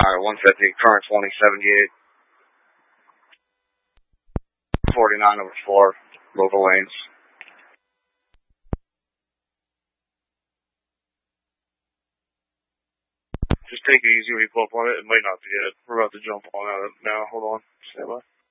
Alright, 150, current 2078. 49 over 4, local lanes. Just take it easy when you pull up on it. It might not be it. We're about to jump on it now. Hold on. Stand by.